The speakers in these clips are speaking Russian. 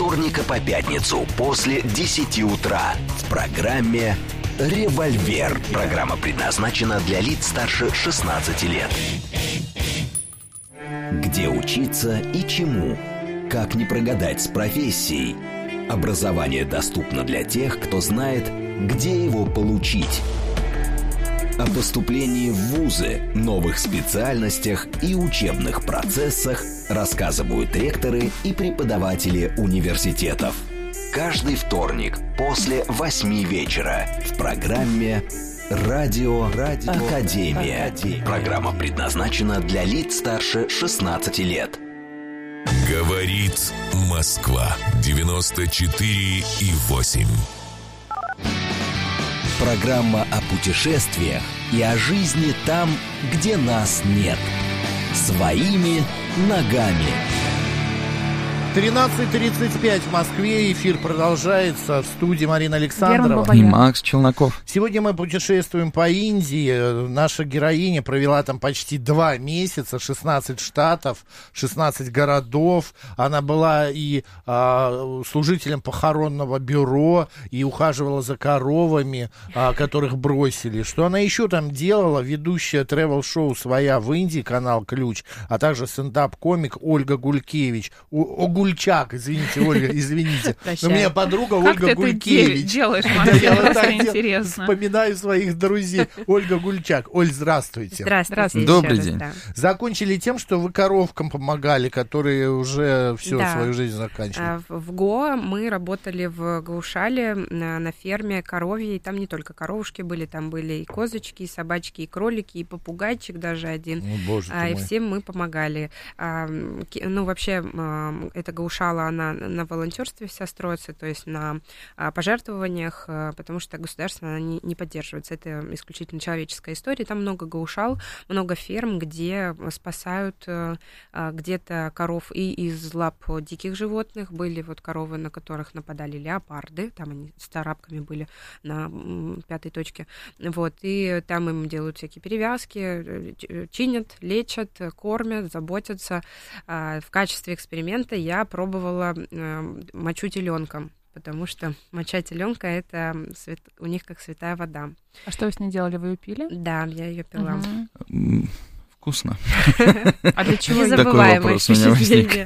вторника по пятницу после 10 утра в программе «Револьвер». Программа предназначена для лиц старше 16 лет. Где учиться и чему? Как не прогадать с профессией? Образование доступно для тех, кто знает, где его получить. О поступлении в вузы, новых специальностях и учебных процессах рассказывают ректоры и преподаватели университетов. Каждый вторник после 8 вечера в программе «Радио Академия». Программа предназначена для лиц старше 16 лет. Говорит Москва 94,8. Программа о путешествиях и о жизни там, где нас нет. Своими ногами. 13:35 в Москве. Эфир продолжается. В студии Марина Александрова и Макс Челноков. Сегодня мы путешествуем по Индии. Наша героиня провела там почти 2 месяца, 16 штатов, 16 городов. Она была и служителем похоронного бюро, и ухаживала за коровами, которых бросили. Что она еще там делала? Ведущая тревел-шоу «Своя» в Индии, канал «Ключ», а также стендап-комик Ольга Гулькевич. Гульчак, извините, Ольга, извините. У меня подруга Ольга Гулькевич. Как ты делаешь, Макс? Просто интересно. Вспоминаю своих друзей. Ольга Гульчак. Оль, здравствуйте. Здравствуйте. Добрый день. Да. Закончили тем, что вы коровкам помогали, которые уже всю свою жизнь заканчивали. В Гоа мы работали в Гаушале на ферме коровьей. Там не только коровушки были, там были и козочки, и собачки, и кролики, и попугайчик даже один. О, боже ты мой. И всем мы помогали. Ну, вообще, эта Гаушала, она на волонтерстве вся строится, то есть на пожертвованиях, потому что государство она не поддерживается. Это исключительно человеческая история. Там много гаушал, много ферм, где спасают где-то коров и из лап диких животных. Были вот коровы, на которых нападали леопарды, там они с тарапками были на 5-й точке. Вот, и там им делают всякие перевязки, чинят, лечат, кормят, заботятся. В качестве эксперимента я пробовала мочу теленка, потому что моча теленка это у них как святая вода. А что вы с ней делали? Вы ее пили? Да, я ее пила. Вкусно. А для чего? Незабываемое впечатление.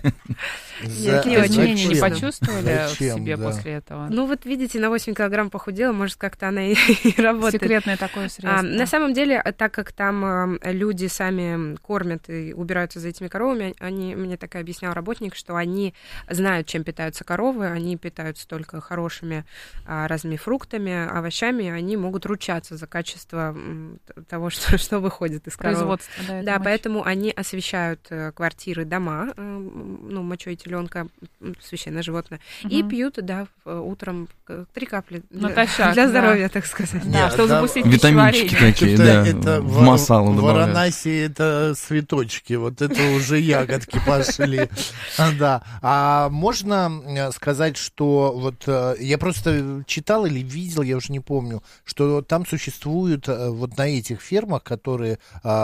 Изменения не почувствовали в себе после этого? Ну вот видите, на 8 килограмм похудела, может, как-то она и работает. Секретное такое средство. На самом деле, так как там люди сами кормят и убираются за этими коровами, мне так и объяснял работник, что они знают, чем питаются коровы, они питаются только хорошими разными фруктами, овощами, они могут ручаться за качество того, что выходит из коровы. Производство, да, поэтому они освещают квартиры, дома, ну, мочой теленка, священное животное, и пьют, да, утром 3 капли для здоровья, так сказать. Да, чтобы запустить витаминчики такие, да, в масалу добавляют. В Варанаси это цветочки, вот это уже ягодки пошли. Да. А можно сказать, что вот я просто читал или видел, я уже не помню, что там существуют вот на этих фермах, которые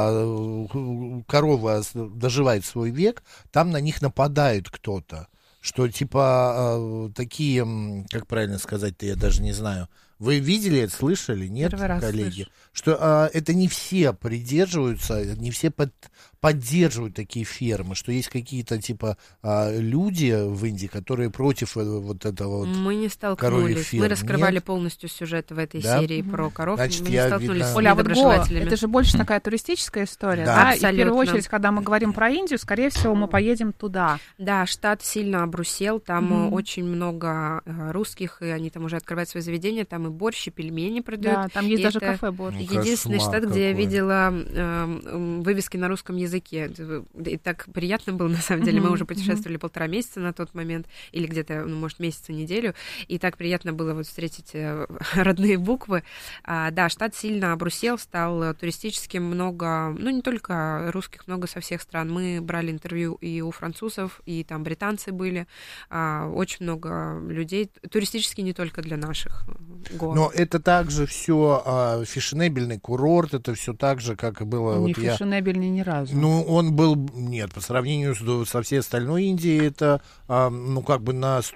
корова доживает свой век, там на них нападают кто-то. Что типа такие, как правильно сказать-то, я даже не знаю. Вы видели это, слышали, нет, коллеги? Что это не все придерживаются, не все поддерживают такие фермы, что есть какие-то типа люди в Индии, которые против вот этого вот. Мы не столкнулись. Мы раскрывали полностью сюжет в этой серии про коров. Значит, мы не столкнулись с Оля, а вот Гоа, недоброжелателями. это же больше такая туристическая история, Да. да? И в первую очередь, когда мы говорим про Индию, скорее всего, мы поедем туда. Да, штат сильно обрусел, там очень много русских, и они там уже открывают свои заведения, там и борщ, и пельмени продают. Да, там есть и даже это кафе борщ. Единственный штат, где я видела вывески на русском языке. И так приятно было, на самом деле. Мы уже путешествовали 1,5 месяца на тот момент, или где-то, ну, может, месяц и неделю, и так приятно было вот встретить родные буквы. Да, штат сильно обрусел, стал туристическим, много, ну, не только русских, много со всех стран. Мы брали интервью и у французов, и там британцы были, очень много людей, туристически не только для наших Гоа. Но это также все фешенебельный курорт, это все так же, как и было. Не фешенебельный ни разу. Ну, он был, нет, по сравнению со всей остальной Индией, это, ну, как бы на